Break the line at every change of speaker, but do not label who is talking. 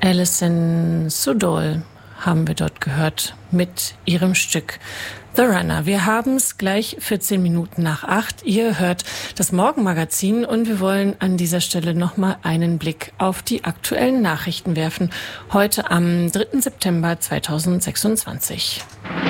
Alison Sudol haben wir dort gehört mit ihrem Stück The Runner. Wir haben es gleich 14 Minuten nach 8. Ihr hört das Morgenmagazin und wir wollen an dieser Stelle nochmal einen Blick auf die aktuellen Nachrichten werfen. Heute am 3. September 2026.